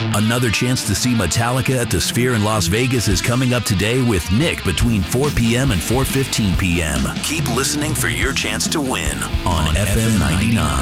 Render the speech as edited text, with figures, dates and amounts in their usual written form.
Another chance to see Metallica at the Sphere in Las Vegas is coming up today with Nick between 4 p.m. and 4:15 p.m. Keep listening for your chance to win on FM 99.